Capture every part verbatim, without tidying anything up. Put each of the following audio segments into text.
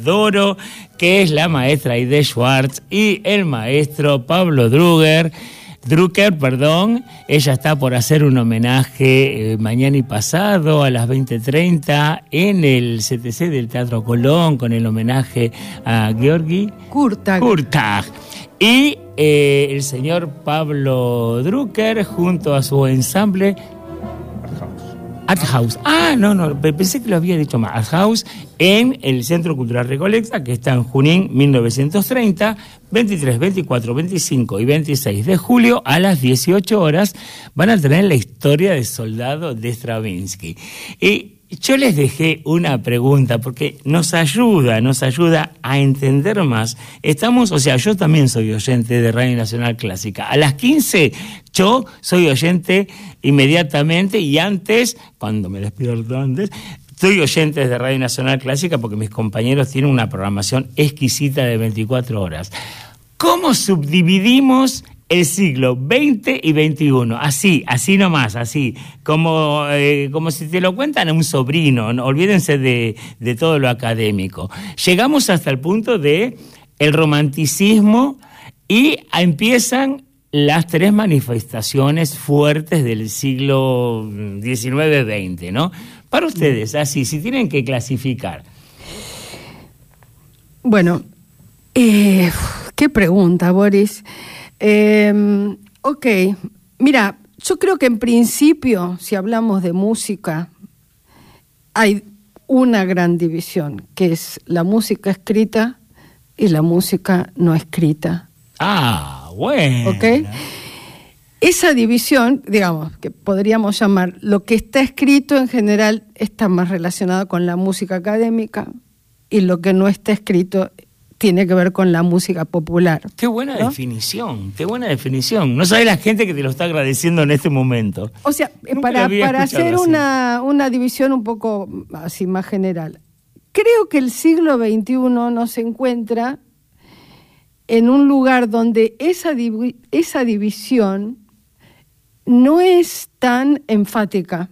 adoro, que es la maestra Aide Schwartz y el maestro Pablo Drucker. Drucker, perdón, ella está por hacer un homenaje eh, mañana y pasado a las veinte treinta en el C T C del Teatro Colón con el homenaje a Georgi Kurtag. Kurtag. Y eh, el señor Pablo Drucker junto a su ensamble Art House. Ah, no, no, pensé que lo había dicho más. Art House en el Centro Cultural Recoleta, que está en Junín mil novecientos treinta, veintitrés, veinticuatro, veinticinco y veintiséis de julio a las dieciocho horas van a tener la historia del soldado de Stravinsky. Y yo les dejé una pregunta porque nos ayuda, nos ayuda a entender más. Estamos, o sea, yo también soy oyente de Radio Nacional Clásica. A las quince yo soy oyente inmediatamente y antes, cuando me despierto antes, soy oyente de Radio Nacional Clásica porque mis compañeros tienen una programación exquisita de veinticuatro horas. ¿Cómo subdividimos el siglo veinte y veintiuno? Así, así nomás, así, como, eh, como si te lo cuentan a un sobrino, no, olvídense de, de todo lo académico. Llegamos hasta el punto de el romanticismo y empiezan las tres manifestaciones fuertes del siglo diecinueve veinte, ¿no? Para ustedes, así, si tienen que clasificar. Bueno, eh, qué pregunta, Boris. Eh, ok, mira, yo creo que en principio, si hablamos de música, hay una gran división, que es la música escrita y la música no escrita. Ah, bueno. Ok. Esa división, digamos, que podríamos llamar lo que está escrito en general está más relacionado con la música académica y lo que no está escrito tiene que ver con la música popular. Qué buena ¿no? definición, qué buena definición. No sabe la gente que te lo está agradeciendo en este momento. O sea, Nunca para, para hacer una, una división un poco así más general, creo que el siglo veintiuno nos encuentra en un lugar donde esa, div- esa división no es tan enfática,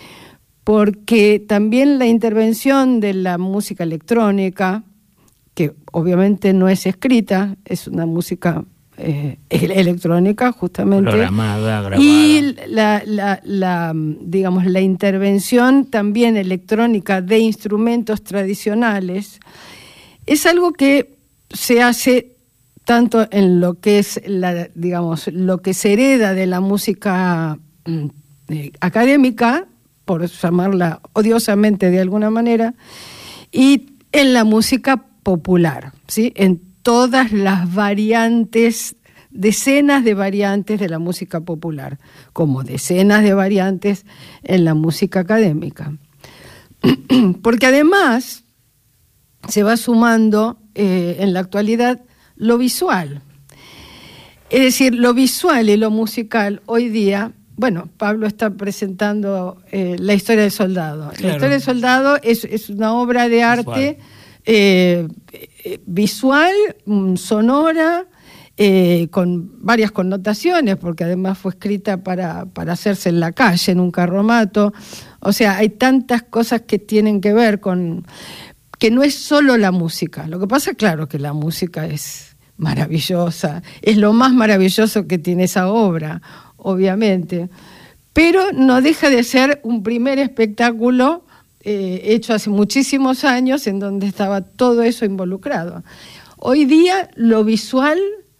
porque también la intervención de la música electrónica, que obviamente no es escrita, es una música eh, electrónica justamente, programada, grabada. Y la, la, la, digamos, la intervención también electrónica de instrumentos tradicionales, es algo que se hace tanto en lo que es la, digamos, lo que se hereda de la música eh, académica, por llamarla odiosamente de alguna manera, y en la música popular, ¿sí? En todas las variantes, decenas de variantes de la música popular, como decenas de variantes en la música académica. Porque además se va sumando eh, en la actualidad lo visual. Es decir, lo visual y lo musical hoy día, bueno, Pablo está presentando eh, La historia del soldado. Claro. La historia del soldado es, es una obra de arte eh, eh, visual, sonora, eh, con varias connotaciones, porque además fue escrita para, para hacerse en la calle, en un carromato. O sea, hay tantas cosas que tienen que ver con... que no es solo la música. Lo que pasa, claro, que la música es maravillosa, es lo más maravilloso que tiene esa obra, obviamente, pero no deja de ser un primer espectáculo eh, hecho hace muchísimos años en donde estaba todo eso involucrado. Hoy día lo visual,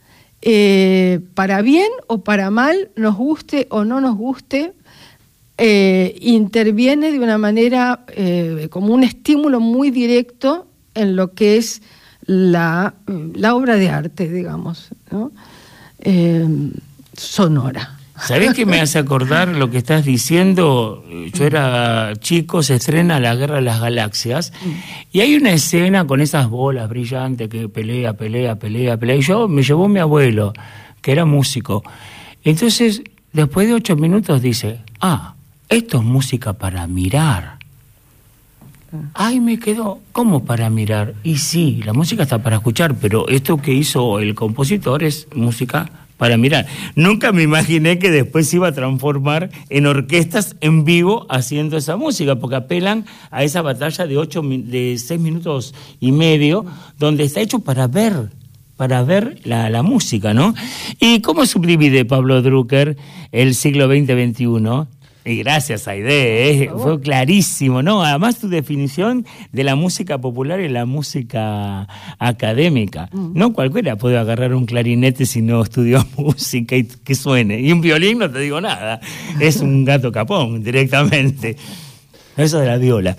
eh, para bien o para mal, nos guste o no nos guste, Eh, interviene de una manera eh, como un estímulo muy directo en lo que es la, la obra de arte, digamos, ¿no? Eh, sonora. ¿Sabés qué me hace acordar lo que estás diciendo? Yo era chico, se estrena La Guerra de las Galaxias y hay una escena con esas bolas brillantes que pelea, pelea, pelea, pelea. Y yo me llevó mi abuelo, que era músico. Entonces, después de ocho minutos dice, ah, esto es música para mirar. Ay, me quedó, ¿cómo para mirar? Y sí, la música está para escuchar, pero esto que hizo el compositor es música para mirar. Nunca me imaginé que después se iba a transformar en orquestas en vivo haciendo esa música, porque apelan a esa batalla de ocho, de seis minutos y medio, donde está hecho para ver, para ver la, la música, ¿no? ¿Y cómo subdivide Pablo Drucker el siglo veinte veintiuno? Y gracias, Aide, eh, fue clarísimo, ¿no? Además, tu definición de la música popular y la música académica. Mm. No cualquiera puede agarrar un clarinete si no estudió música y que suene. Y un violín, no te digo nada. Es un gato capón, directamente. Eso de la viola.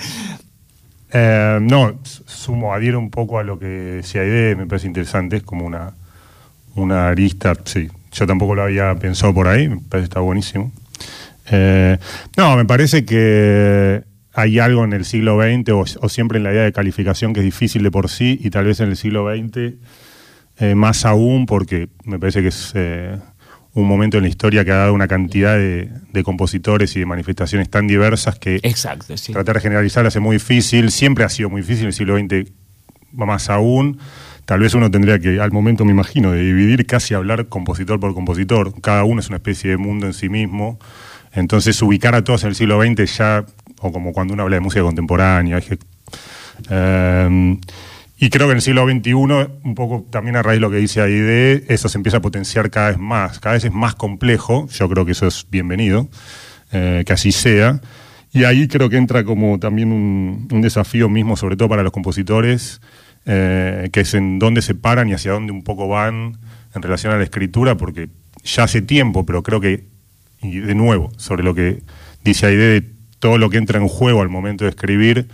Eh, no, sumo, adhiero un poco a lo que decía Aide, me parece interesante, es como una, una arista, sí. Yo tampoco lo había pensado por ahí, me parece que está buenísimo. Eh, no, me parece que hay algo en el siglo veinte o, o siempre en la idea de calificación que es difícil de por sí y tal vez en el siglo veinte eh, más aún porque me parece que es eh, un momento en la historia que ha dado una cantidad de, de compositores y de manifestaciones tan diversas que Exacto, sí. tratar de generalizarlas es muy difícil, siempre ha sido muy difícil, en el siglo veinte más aún. Tal vez uno tendría que, al momento me imagino, de dividir casi hablar compositor por compositor, cada uno es una especie de mundo en sí mismo. Entonces, ubicar a todos en el siglo veinte ya, o como cuando uno habla de música contemporánea. Es que, eh, y creo que en el siglo veintiuno, un poco también a raíz de lo que dice Aide, eso se empieza a potenciar cada vez más. Cada vez es más complejo, yo creo que eso es bienvenido, eh, que así sea. Y ahí creo que entra como también un, un desafío mismo, sobre todo para los compositores, eh, que es en dónde se paran y hacia dónde un poco van en relación a la escritura, porque ya hace tiempo, pero creo que y de nuevo, sobre lo que dice Aide, de todo lo que entra en juego al momento de escribir,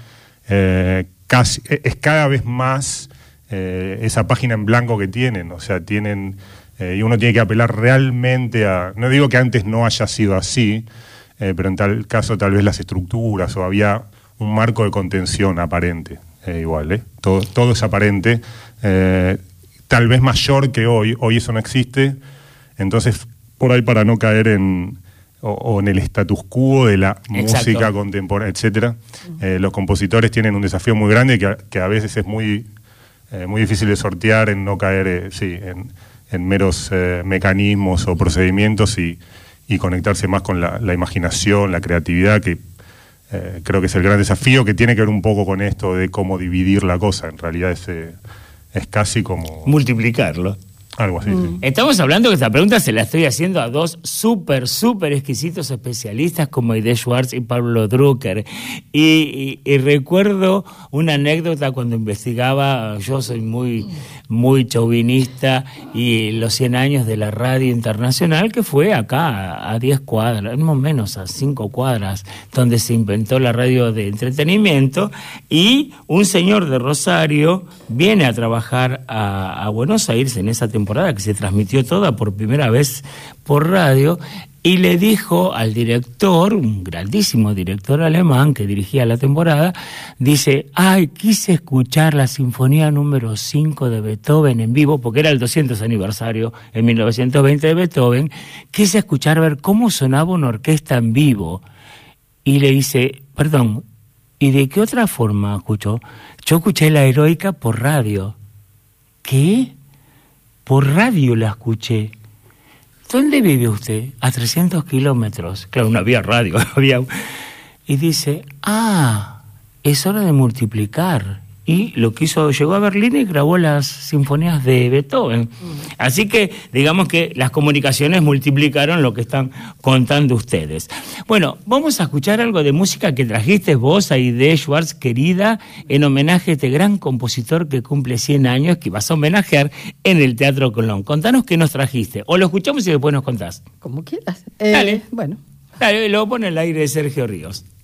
eh, casi, es cada vez más eh, esa página en blanco que tienen, o sea, tienen, eh, y uno tiene que apelar realmente a, no digo que antes no haya sido así, eh, pero en tal caso tal vez las estructuras, o había un marco de contención aparente, eh, igual, ¿eh? todo, todo es aparente, eh, tal vez mayor que hoy, hoy eso no existe, entonces por ahí para no caer en o, o en el status quo de la Exacto. música contemporánea, etcétera. Eh, los compositores tienen un desafío muy grande que a, que a veces es muy eh, muy difícil de sortear en no caer eh, sí, en, en meros eh, mecanismos o procedimientos y, y conectarse más con la, la imaginación, la creatividad, que eh, creo que es el gran desafío, que tiene que ver un poco con esto de cómo dividir la cosa. En realidad es, eh, es casi como multiplicarlo. Algo así, mm. sí. Estamos hablando que esta pregunta se la estoy haciendo a dos súper, súper exquisitos especialistas como Aide Schwartz y Pablo Drucker. Y, y, y recuerdo una anécdota cuando investigaba, yo soy muy, muy chauvinista, y los cien años de la radio internacional, que fue acá a diez cuadras, no menos, a cinco cuadras, donde se inventó la radio de entretenimiento, y un señor de Rosario viene a trabajar a, a Buenos Aires en esa temporada que se transmitió toda por primera vez por radio, y le dijo al director, un grandísimo director alemán que dirigía la temporada, dice, ay, quise escuchar la sinfonía número cinco de Beethoven en vivo, porque era el doscientos aniversario en mil novecientos veinte de Beethoven, quise escuchar, ver cómo sonaba una orquesta en vivo. Y le dice, perdón, ¿y de qué otra forma escuchó? Yo escuché la Heroica por radio. ¿Qué? Por radio la escuché. ¿Dónde vive usted? A trescientos kilómetros. Claro, no había radio, había... Y dice, ah, es hora de multiplicar. Y lo que hizo, llegó a Berlín y grabó las sinfonías de Beethoven. Así que, digamos que las comunicaciones multiplicaron lo que están contando ustedes. Bueno, vamos a escuchar algo de música que trajiste vos, Aide Schwartz, querida, en homenaje a este gran compositor que cumple cien años, que vas a homenajear en el Teatro Colón. Contanos qué nos trajiste. O lo escuchamos y después nos contás. Como quieras. Eh, Dale. Bueno. Dale, lo pone el aire de Sergio Ríos.